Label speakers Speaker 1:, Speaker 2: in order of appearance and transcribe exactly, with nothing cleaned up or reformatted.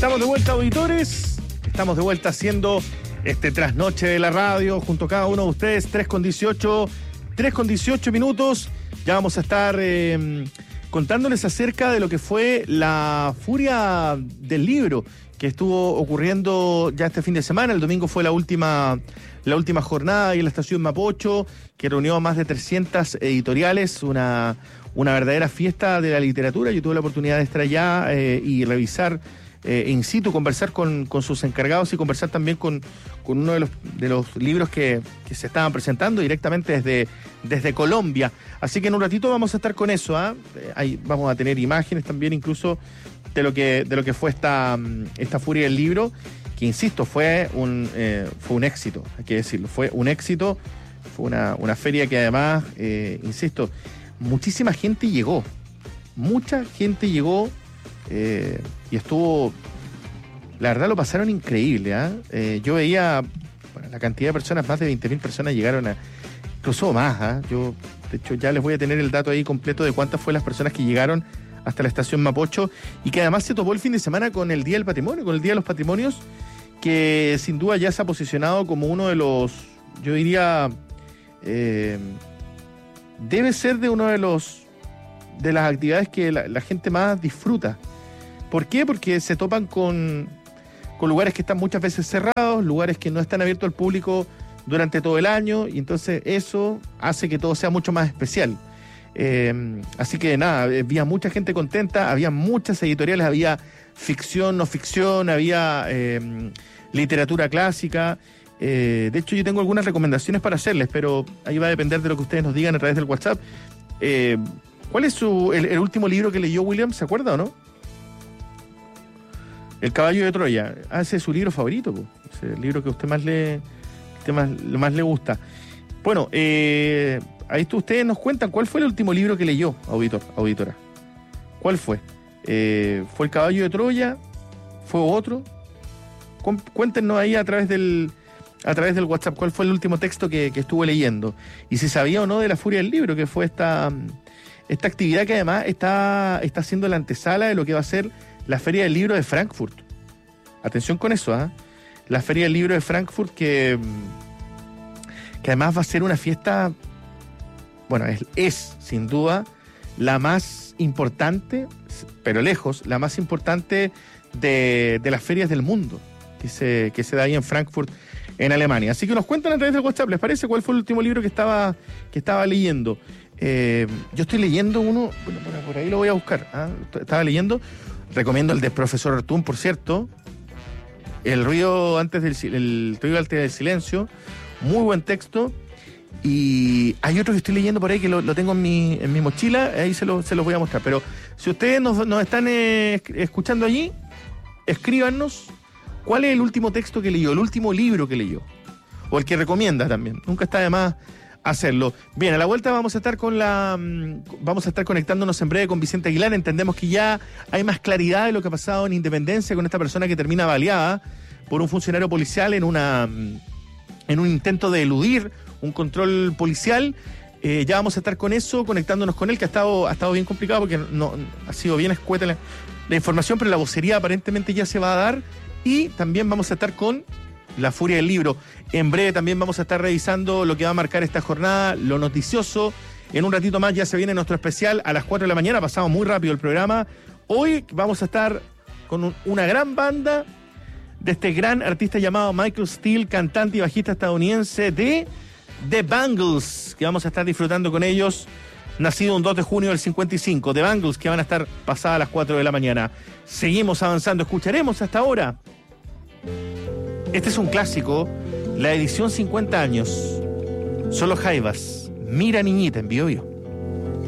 Speaker 1: Estamos de vuelta, auditores. Estamos de vuelta haciendo este trasnoche de la radio junto a cada uno de ustedes. tres con dieciocho, tres con dieciocho minutos. Ya vamos a estar eh, contándoles acerca de lo que fue la furia del libro que estuvo ocurriendo ya este fin de semana. El domingo fue la última, la última jornada ahí en la estación Mapocho, que reunió a más de trescientas editoriales, una, una verdadera fiesta de la literatura. Yo tuve la oportunidad de estar allá eh, y revisar eh, in situ, conversar con, con sus encargados y conversar también con, con uno de los, de los libros que, que se estaban presentando directamente desde, desde Colombia. Así que en un ratito vamos a estar con eso, ¿eh? Ahí vamos a tener imágenes también incluso de lo que, de lo que fue esta, esta furia del libro, que insisto, fue un, eh, fue un éxito, hay que decirlo, fue un éxito, fue una, una feria que además, eh, insisto, muchísima gente llegó, mucha gente llegó eh, y estuvo, la verdad lo pasaron increíble, ¿eh? Eh, yo veía, bueno, la cantidad de personas, más de veinte mil personas llegaron a, incluso más, ¿eh? Yo, de hecho, ya les voy a tener el dato ahí completo de cuántas fue las personas que llegaron hasta la estación Mapocho, y que además se topó el fin de semana con el Día del Patrimonio, con el Día de los Patrimonios, que sin duda ya se ha posicionado como uno de los, yo diría, eh, debe ser de uno de los de las actividades que la, la gente más disfruta. ¿Por qué? Porque se topan con, con lugares que están muchas veces cerrados, lugares que no están abiertos al público durante todo el año, y entonces eso hace que todo sea mucho más especial. Eh, así que nada, había mucha gente contenta, había muchas editoriales, había ficción, no ficción, había eh, literatura clásica. Eh, de hecho, yo tengo algunas recomendaciones para hacerles, pero ahí va a depender de lo que ustedes nos digan a través del WhatsApp. Eh, ¿Cuál es su, el, el último libro que leyó William? ¿Se acuerda o no? El Caballo de Troya. Ah, ese es su libro favorito, pues. Ese es el libro que a usted más le, que más, más le gusta. Bueno, eh... ahí ustedes nos cuentan cuál fue el último libro que leyó, auditor, auditora. ¿Cuál fue? Eh, ¿Fue El Caballo de Troya? ¿Fue otro? Cuéntenos ahí a través del a través del WhatsApp cuál fue el último texto que, que estuvo leyendo. Y si sabía o no de la furia del libro, que fue esta, esta actividad que además está, está haciendo la antesala de lo que va a ser la Feria del Libro de Frankfurt. Atención con eso, ¿eh? La Feria del Libro de Frankfurt que, que además va a ser una fiesta. Bueno, es, es sin duda la más importante, pero lejos, la más importante de, de las ferias del mundo que se, que se da ahí en Frankfurt, en Alemania. Así que nos cuentan a través del WhatsApp, ¿les parece cuál fue el último libro que estaba, que estaba leyendo? Eh, yo estoy leyendo uno, bueno, por, por ahí lo voy a buscar, ¿eh? Estaba leyendo, recomiendo el del profesor Artún, por cierto, El ruido antes del, el ruido antes del silencio, muy buen texto. Y hay otro que estoy leyendo por ahí que lo, lo tengo en mi, en mi mochila, ahí se, lo, se los voy a mostrar. Pero si ustedes nos, nos están eh, escuchando allí, escríbanos cuál es el último texto que leyó, el último libro que leyó, o el que recomienda también. Nunca está de más hacerlo. Bien, a la vuelta vamos a estar con la vamos a estar conectándonos en breve con Vicente Aguilar. Entendemos que ya hay más claridad de lo que ha pasado en Independencia con esta persona que termina baleada por un funcionario policial en una en un intento de eludir un control policial. Eh, ya vamos a estar con eso, conectándonos con él, que ha estado, ha estado bien complicado porque no, ha sido bien escueta la, la información, pero la vocería aparentemente ya se va a dar. Y también vamos a estar con la furia del libro. En breve también vamos a estar revisando lo que va a marcar esta jornada, lo noticioso. En un ratito más ya se viene nuestro especial a las cuatro de la mañana, pasamos muy rápido el programa. Hoy vamos a estar con un, una gran banda de este gran artista llamado Michael Steele, cantante y bajista estadounidense de The Bangles, que vamos a estar disfrutando con ellos, nacido un dos de junio del cincuenta y cinco, The Bangles, que van a estar pasadas las cuatro de la mañana. Seguimos avanzando, escucharemos hasta ahora. Este es un clásico, la edición cincuenta años. Solo Jaivas, Mira Niñita en Biobío.